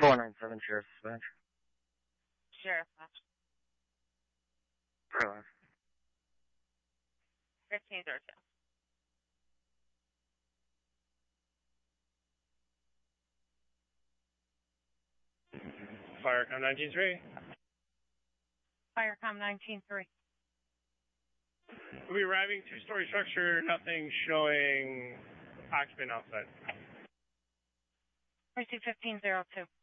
497 Sheriff's Dispatch. Sheriff. Pro. 1502. Firecom 193. Firecom 193. We'll be arriving, two-story structure, nothing showing occupant outside. Receive 1502.